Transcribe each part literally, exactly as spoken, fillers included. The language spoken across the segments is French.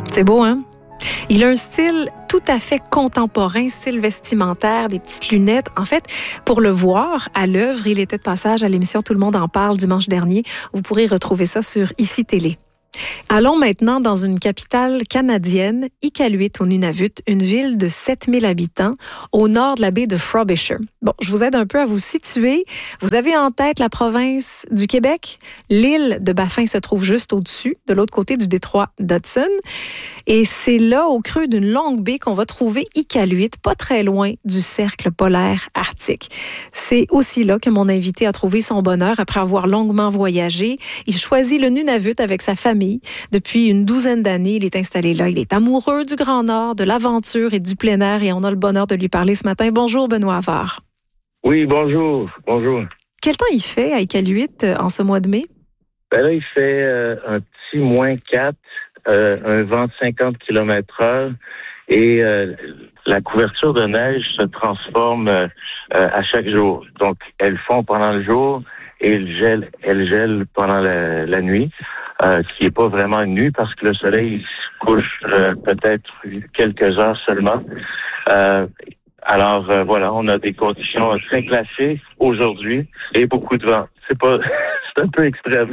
C'est beau, hein? Il a un style tout à fait contemporain, style vestimentaire, des petites lunettes. En fait, pour le voir à l'œuvre, il était de passage à l'émission Tout le monde en parle dimanche dernier. Vous pourrez retrouver ça sur Ici Télé. Allons maintenant dans une capitale canadienne, Iqaluit au Nunavut, une ville de sept mille habitants au nord de la baie de Frobisher. Bon, je vous aide un peu à vous situer. Vous avez en tête la province du Québec. L'île de Baffin se trouve juste au-dessus, de l'autre côté du détroit d'Hudson. Et c'est là, au creux d'une longue baie, qu'on va trouver Iqaluit, pas très loin du cercle polaire arctique. C'est aussi là que mon invité a trouvé son bonheur après avoir longuement voyagé. Il choisit le Nunavut avec sa famille. Depuis une douzaine d'années, il est installé là. Il est amoureux du Grand Nord, de l'aventure et du plein air, et on a le bonheur de lui parler ce matin. Bonjour, Benoît Havard. Oui, bonjour. Bonjour. Quel temps il fait à Iqaluit en ce mois de mai? Ben là, il fait euh, un petit moins quatre, euh, un vent de cinquante kilomètres heure et euh, la couverture de neige se transforme euh, euh, à chaque jour. Donc, elle fond pendant le jour et elle gèle, elle gèle pendant la, la nuit, euh, qui est pas vraiment une nuit parce que le soleil se couche euh, peut-être quelques heures seulement. Euh, Alors euh, voilà, on a des conditions très glacées aujourd'hui et beaucoup de vent. C'est pas, c'est un peu extrême.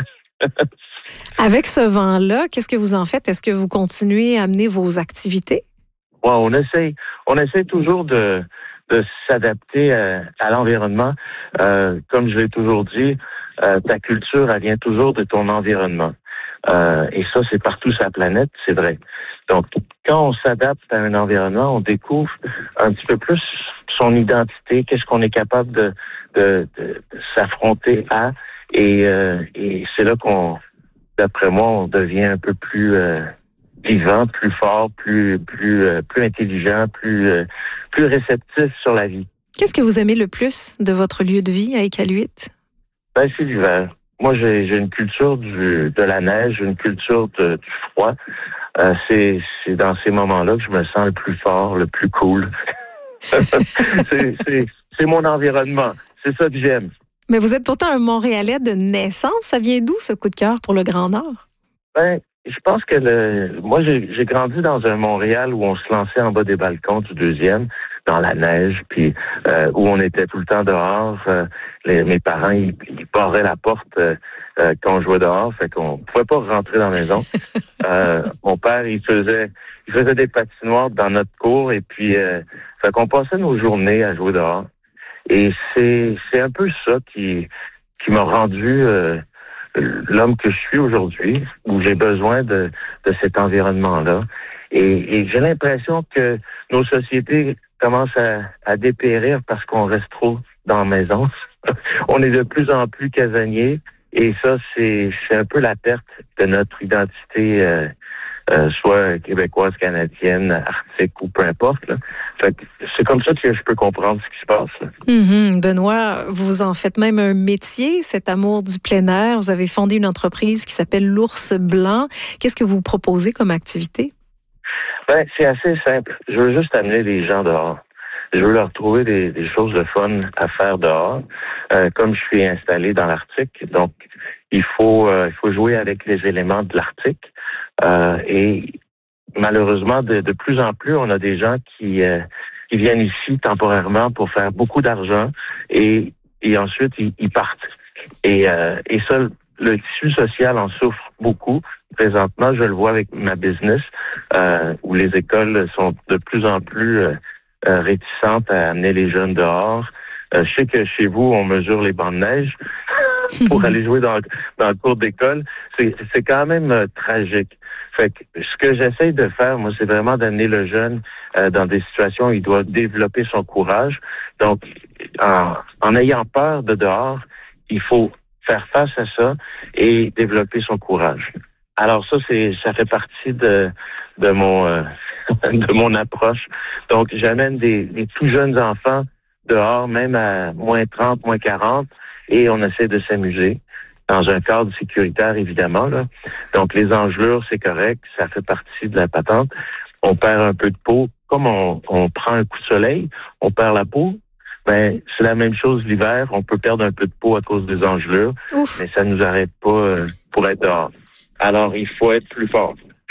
Avec ce vent-là, qu'est-ce que vous en faites? Est-ce que vous continuez à mener vos activités? Ouais, on essaye, on essaie toujours de, de s'adapter à, à l'environnement. Euh, comme je l'ai toujours dit, euh, ta culture, elle vient toujours de ton environnement. Euh, et ça, c'est partout sur la planète, c'est vrai. Donc, quand on s'adapte à un environnement, on découvre un petit peu plus son identité, qu'est-ce qu'on est capable de, de, de, de s'affronter à. Et, euh, et c'est là qu'on, d'après moi, on devient un peu plus euh, vivant, plus fort, plus plus euh, plus intelligent, plus euh, plus réceptif sur la vie. Qu'est-ce que vous aimez le plus de votre lieu de vie à Iqaluit? Ben, c'est l'hiver. Moi, j'ai, j'ai une culture du, de la neige, une culture de, du froid. Euh, c'est, c'est dans ces moments-là que je me sens le plus fort, le plus cool. c'est, c'est, c'est mon environnement. C'est ça que j'aime. Mais vous êtes pourtant un Montréalais de naissance. Ça vient d'où, ce coup de cœur pour le Grand Nord? Ben, je pense que le, moi, j'ai, j'ai grandi dans un Montréal où on se lançait en bas des balcons du deuxième, dans la neige, puis euh, où on était tout le temps dehors. Euh, les, mes parents, ils, ils barraient la porte euh, euh, quand on jouait dehors, fait qu'on pouvait pas rentrer dans la maison. Euh, mon père, il faisait, il faisait des patinoires dans notre cour, et puis, euh, fait qu'on passait nos journées à jouer dehors. Et c'est, c'est un peu ça qui, qui m'a rendu euh, l'homme que je suis aujourd'hui, où j'ai besoin de, de cet environnement-là. Et, et j'ai l'impression que nos sociétés commencent à, à dépérir parce qu'on reste trop dans la maison. On est de plus en plus casaniers et ça, c'est, c'est un peu la perte de notre identité, euh, euh, soit québécoise, canadienne, arctique ou peu importe. Là. Fait que c'est comme ça que je peux comprendre ce qui se passe. Là. Mm-hmm. Benoît, vous en faites même un métier, cet amour du plein air. Vous avez fondé une entreprise qui s'appelle l'Ours Blanc. Qu'est-ce que vous proposez comme activité? Ben, c'est assez simple. Je veux juste amener les gens dehors. Je veux leur trouver des, des choses de fun à faire dehors. Euh, comme je suis installé dans l'Arctique, donc il faut euh, il faut jouer avec les éléments de l'Arctique. Euh, et malheureusement, de, de plus en plus, on a des gens qui euh, qui viennent ici temporairement pour faire beaucoup d'argent et et ensuite ils, ils partent. Et euh, et ça, le tissu social en souffre beaucoup. Présentement, je le vois avec ma business, euh, où les écoles sont de plus en plus euh, euh, réticentes à amener les jeunes dehors. Euh, je sais que chez vous, on mesure les bancs de neige pour aller jouer dans, dans le cours d'école. C'est, c'est quand même euh, tragique. Fait que ce que j'essaie de faire, moi, c'est vraiment d'amener le jeune euh, dans des situations où il doit développer son courage. Donc, en, en ayant peur de dehors, il faut faire face à ça et développer son courage. Alors ça, c'est ça fait partie de de mon euh, de mon approche. Donc j'amène des, des tout jeunes enfants dehors, même à moins trente, moins quarante, et on essaie de s'amuser dans un cadre sécuritaire évidemment là. Donc les engelures, c'est correct, ça fait partie de la patente. On perd un peu de peau, comme on, on prend un coup de soleil, on perd la peau. Ben, c'est la même chose l'hiver. On peut perdre un peu de peau à cause des engelures, Ouf. mais ça ne nous arrête pas euh, pour être dehors. Alors, il faut être plus fort.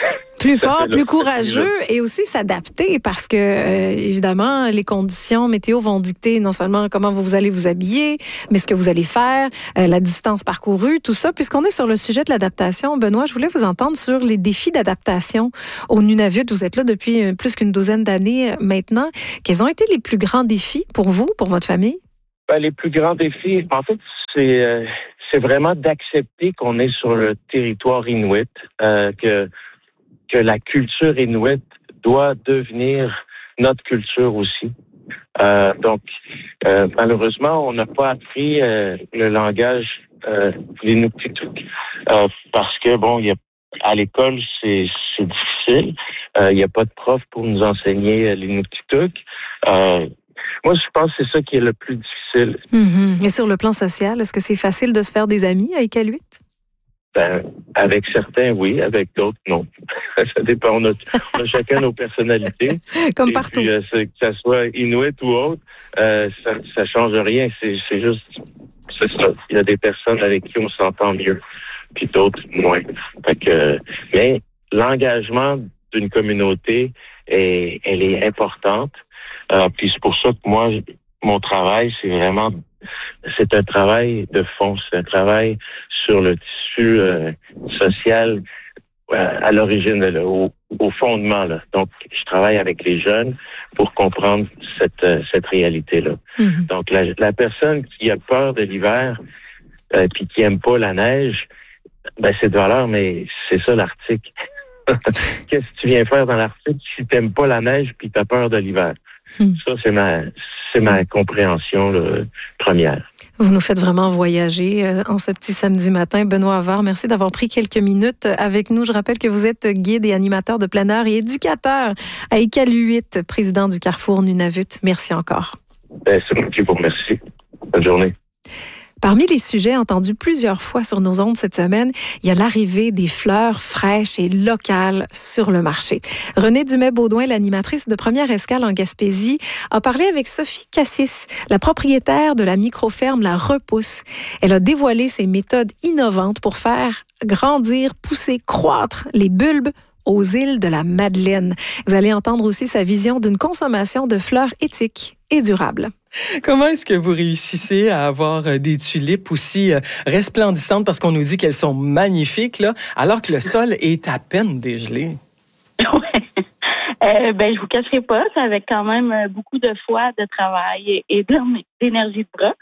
Plus fort, plus courageux et aussi s'adapter parce que, euh, évidemment, les conditions météo vont dicter non seulement comment vous allez vous habiller, mais ce que vous allez faire, euh, la distance parcourue, tout ça. Puisqu'on est sur le sujet de l'adaptation, Benoît, je voulais vous entendre sur les défis d'adaptation au Nunavut. Vous êtes là depuis plus qu'une douzaine d'années maintenant. Quels ont été les plus grands défis pour vous, pour votre famille? Ben, les plus grands défis, en fait, c'est, euh, c'est vraiment d'accepter qu'on est sur le territoire inuit, euh, que que la culture inuit doit devenir notre culture aussi. Euh, donc, euh, malheureusement, on n'a pas appris euh, le langage euh, l'Inuktitut euh, parce que, bon, il y a, à l'école, c'est, c'est difficile. Euh, il n'y a pas de prof pour nous enseigner l'Inuktitut. Euh, moi, je pense que c'est ça qui est le plus difficile. Mm-hmm. Et sur le plan social, est-ce que c'est facile de se faire des amis à Iqaluit? Ben, avec certains, oui. Avec d'autres, non. Ça dépend. On a, on a chacun nos personnalités. Comme et partout. Puis, euh, que ça soit Inuit ou autre, euh, ça ça change rien. C'est, c'est juste, c'est ça. Il y a des personnes avec qui on s'entend mieux, puis d'autres moins. Fait que, mais l'engagement d'une communauté, est, elle est importante. Euh, puis c'est pour ça que moi, mon travail, c'est vraiment, c'est un travail de fond. C'est un travail sur le tissu euh, social euh, à l'origine, là, au, au fondement. Là. Donc, je travaille avec les jeunes pour comprendre cette, euh, cette réalité-là. Mm-hmm. Donc, la, la personne qui a peur de l'hiver euh, puis qui aime pas la neige, ben c'est de valeur, mais c'est ça l'Arctique. Qu'est-ce que tu viens faire dans l'Arctique si tu n'aimes pas la neige puis tu as peur de l'hiver? Hmm. Ça, c'est ma, c'est ma compréhension là, première. Vous nous faites vraiment voyager euh, en ce petit samedi matin. Benoît Havard, merci d'avoir pris quelques minutes avec nous. Je rappelle que vous êtes guide et animateur de plein air et éducateur à Iqaluit, président du Carrefour Nunavut. Merci encore. Ben, c'est moi qui vous remercie. Bonne journée. Parmi les sujets entendus plusieurs fois sur nos ondes cette semaine, il y a l'arrivée des fleurs fraîches et locales sur le marché. Renée Dumais-Baudouin, l'animatrice de Première Escale en Gaspésie, a parlé avec Sophie Cassis, la propriétaire de la microferme La Repousse. Elle a dévoilé ses méthodes innovantes pour faire grandir, pousser, croître les bulbes aux îles de la Madeleine. Vous allez entendre aussi sa vision d'une consommation de fleurs éthiques et durables. Comment est-ce que vous réussissez à avoir des tulipes aussi resplendissantes, parce qu'on nous dit qu'elles sont magnifiques, là, alors que le sol est à peine dégelé? Oui. Euh, ben, je vous cacherai pas, c'est avec quand même beaucoup de foi, de travail et d'énergie de bras.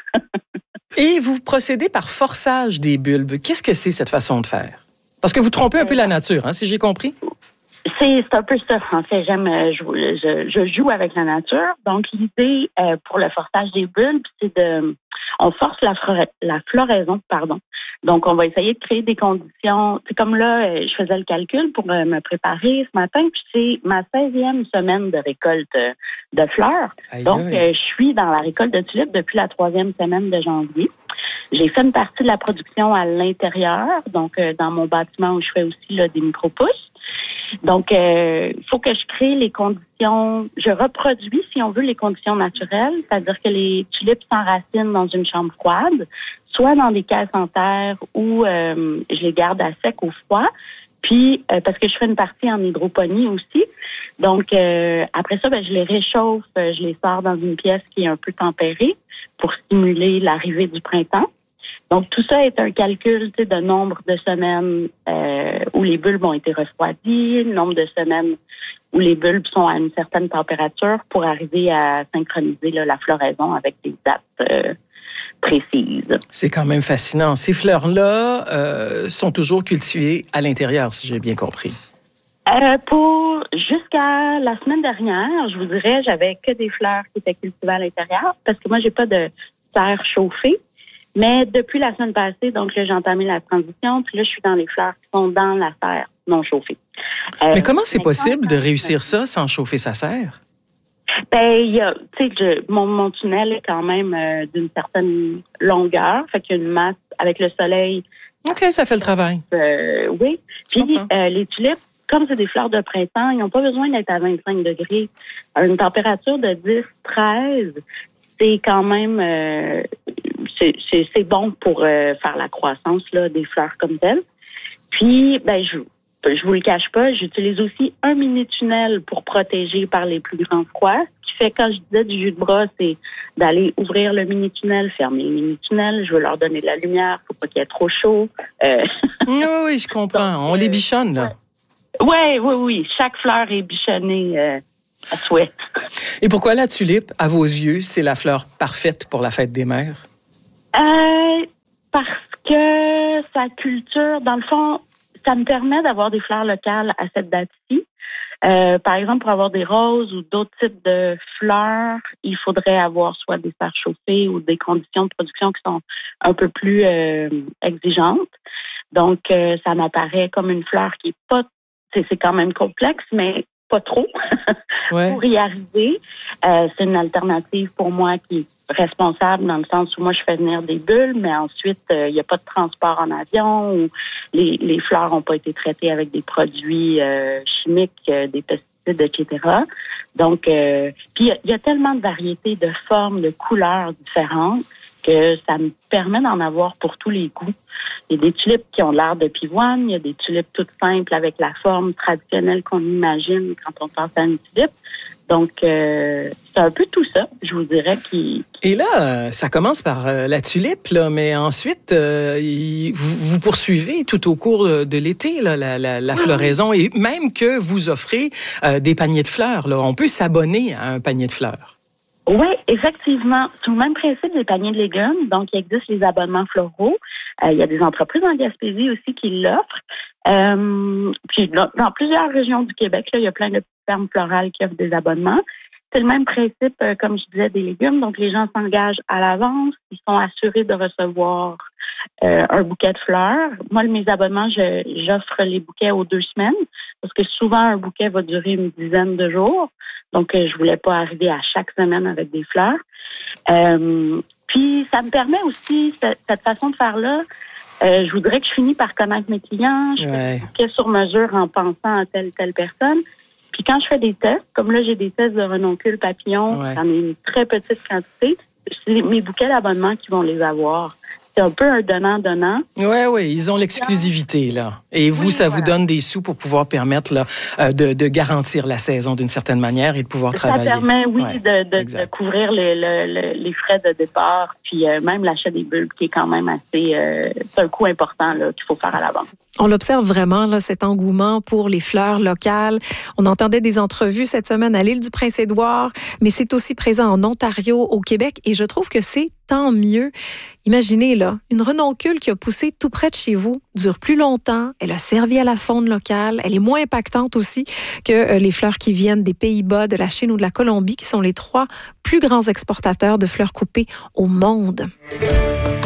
Et vous procédez par forçage des bulbes. Qu'est-ce que c'est cette façon de faire? Parce que vous trompez un peu la nature, hein, si j'ai compris? C'est, c'est un peu ça. En fait, j'aime, je, je, je joue avec la nature. Donc, l'idée euh, pour le forçage des bulbes, c'est de, on force la, flora, la floraison, pardon. Donc, on va essayer de créer des conditions. C'est comme là, je faisais le calcul pour euh, me préparer ce matin, puis c'est ma seizième semaine de récolte de fleurs. Aïe, Donc, aïe. Euh, je suis dans la récolte de tulipes depuis la troisième semaine de janvier. J'ai fait une partie de la production à l'intérieur, donc euh, dans mon bâtiment où je fais aussi là, des micro-pousses. Donc, il euh, faut que je crée les conditions, je reproduis, si on veut, les conditions naturelles, c'est-à-dire que les tulipes s'enracinent dans une chambre froide, soit dans des caisses en terre ou euh, je les garde à sec au froid. Puis, euh, parce que je fais une partie en hydroponie aussi. Donc, euh, après ça, ben, je les réchauffe, je les sors dans une pièce qui est un peu tempérée pour stimuler l'arrivée du printemps. Donc, tout ça est un calcul de nombre de semaines euh, où les bulbes ont été refroidis, nombre de semaines où les bulbes sont à une certaine température pour arriver à synchroniser là, la floraison avec des dates euh, précises. C'est quand même fascinant. Ces fleurs-là euh, sont toujours cultivées à l'intérieur, si j'ai bien compris. Euh, pour jusqu'à la semaine dernière, je vous dirais, j'avais que des fleurs qui étaient cultivées à l'intérieur parce que moi, j'ai pas de serre chauffée. Mais depuis la semaine passée, donc là, j'ai entamé la transition, puis là, je suis dans les fleurs qui sont dans la serre non chauffée. Euh, Mais comment c'est possible de réussir ça sans chauffer sa serre? Ben, il y a, tu sais, mon, mon tunnel est quand même euh, d'une certaine longueur, fait qu'il y a une masse avec le soleil. OK, ça fait le travail. Euh, oui. Puis, euh, les tulipes, comme c'est des fleurs de printemps, ils n'ont pas besoin d'être à vingt-cinq degrés. À une température de dix treize, c'est quand même... Euh, C'est, c'est, c'est bon pour euh, faire la croissance là, des fleurs comme telles. Puis, ben, je, je vous le cache pas, j'utilise aussi un mini-tunnel pour protéger par les plus grands froids. Ce qui fait, quand je disais du jus de bras, c'est d'aller ouvrir le mini-tunnel, fermer le mini-tunnel. Je veux leur donner de la lumière, faut pas qu'il y ait trop chaud. Euh... Oui, oui, je comprends. Donc, on les bichonne, là. Oui, oui, oui. Chaque fleur est bichonnée euh, à souhait. Et pourquoi la tulipe, à vos yeux, c'est la fleur parfaite pour la fête des mères? Euh, parce que sa culture, dans le fond, ça me permet d'avoir des fleurs locales à cette date-ci. Euh, par exemple, pour avoir des roses ou d'autres types de fleurs, il faudrait avoir soit des serres chauffées ou des conditions de production qui sont un peu plus euh, exigeantes. Donc, euh, ça m'apparaît comme une fleur qui est pas, c'est, c'est quand même complexe, mais pas trop ouais. pour y arriver. Euh, c'est une alternative pour moi qui est responsable dans le sens où moi, je fais venir des bulles, mais ensuite, il euh, n'y a pas de transport en avion ou les, les fleurs n'ont pas été traitées avec des produits euh, chimiques, euh, des pesticides, et cetera. Donc, euh, puis il y, y a tellement de variétés de formes, de couleurs différentes que ça me permet d'en avoir pour tous les goûts. Il y a des tulipes qui ont l'air de pivoine, il y a des tulipes toutes simples avec la forme traditionnelle qu'on imagine quand on pense à une tulipe. Donc, euh, c'est un peu tout ça, je vous dirais. Qui, qui... Et là, ça commence par euh, la tulipe, là, mais ensuite, euh, il, vous, vous poursuivez tout au cours de l'été là, la, la, la floraison, et même que vous offrez euh, des paniers de fleurs. Là. On peut s'abonner à un panier de fleurs. Oui, effectivement. C'est le même principe des paniers de légumes. Donc, il existe les abonnements floraux. Euh, il y a des entreprises en Gaspésie aussi qui l'offrent. Euh, puis, dans, dans plusieurs régions du Québec, là, il y a plein de fermes florales qui offrent des abonnements. C'est le même principe, euh, comme je disais, des légumes. Donc, les gens s'engagent à l'avance. Ils sont assurés de recevoir euh, un bouquet de fleurs. Moi, mes abonnements, je, j'offre les bouquets aux deux semaines parce que souvent, un bouquet va durer une dizaine de jours. Donc, euh, je voulais pas arriver à chaque semaine avec des fleurs. Euh, puis, ça me permet aussi, cette, cette façon de faire-là, euh, je voudrais que je finis par connaître mes clients. Je fais des bouquets sur mesure en pensant à telle telle personne. Puis quand je fais des tests, comme là, j'ai des tests de renoncules papillons, ouais. j'en ai une très petite quantité, c'est mes bouquets d'abonnement qui vont les avoir. C'est un peu un donnant-donnant. Oui, oui, ils ont l'exclusivité, là. Et vous, oui, ça voilà. vous donne des sous pour pouvoir permettre là, de, de garantir la saison d'une certaine manière et de pouvoir ça travailler. Ça permet, oui, ouais, de, de, de couvrir les, le, les frais de départ, puis euh, même l'achat des bulbes, qui est quand même assez... Euh, c'est un coût important là, qu'il faut faire à l'avance. On l'observe vraiment, là, cet engouement pour les fleurs locales. On entendait des entrevues cette semaine à l'île du Prince-Édouard, mais c'est aussi présent en Ontario, au Québec, et je trouve que c'est tant mieux. Imaginez, là, une renoncule qui a poussé tout près de chez vous, dure plus longtemps, elle a servi à la faune locale, elle est moins impactante aussi que les fleurs qui viennent des Pays-Bas, de la Chine ou de la Colombie, qui sont les trois plus grands exportateurs de fleurs coupées au monde.